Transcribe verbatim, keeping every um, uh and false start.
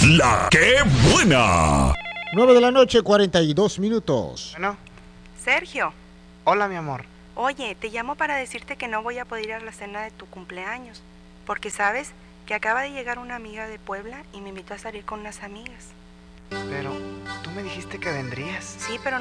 La que buena. nueve de la noche, cuarenta y dos minutos. Bueno. Sergio. Hola, mi amor. Oye, te llamo para decirte que no voy a poder ir a la cena de tu cumpleaños, porque sabes que acaba de llegar una amiga de Puebla y me invitó a salir con unas amigas. Pero tú me dijiste que vendrías. Sí, pero